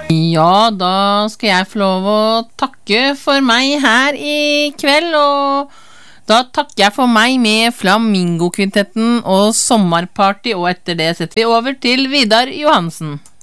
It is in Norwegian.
Ja, da skal jeg få lov å takke for meg her i kveld, og da takker jeg for meg med Flamingo-kvintetten og sommerparty, og etter det setter vi over til Vidar Johansen.